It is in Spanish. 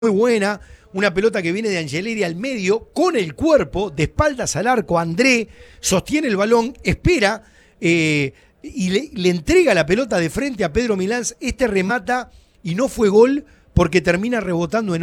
muy buena, una pelota que viene de Angeleri al medio, con el cuerpo, de espaldas al arco, André sostiene el balón, espera y le entrega la pelota de frente a Pedro Milán, remata y no fue gol porque termina rebotando en